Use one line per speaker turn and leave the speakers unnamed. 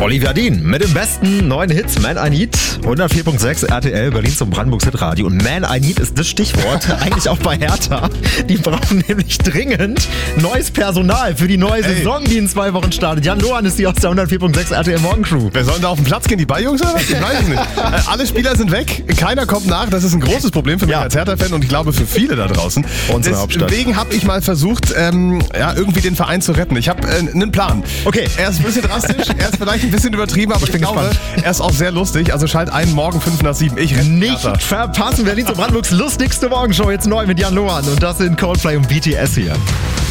Olivia Dean mit dem besten neuen Hits Man I Need, 104.6 RTL Berlin zum Brandenburgs Hitradio. Und Man I Need ist das Stichwort, eigentlich auch bei Hertha. Die brauchen nämlich dringend neues Personal für die neue Saison, die in 2 Wochen startet. Jan Lohan ist die aus der 104.6 RTL Morgencrew.
Wer soll da auf den Platz gehen? Die Balljungs oder was? Ich weiß es nicht. Alle Spieler sind weg, keiner kommt nach. Das ist ein großes Problem für mich als Hertha-Fan und ich glaube für viele da draußen.
Unsere Hauptstadt.
Deswegen habe ich mal versucht, irgendwie den Verein zu retten. Ich habe einen Plan.
Okay.
Er ist ein bisschen drastisch, er ist vielleicht ein bisschen übertrieben, aber ich glaube, er ist auch sehr lustig. Also schalt ein, morgen 5:05. Ich rette
Nicht
Hertha.
verpassen, Berlin zum Brandenburgs lustigste Morgenshow jetzt neu mit Jan Lohan. Und das sind Coldplay und BTS hier.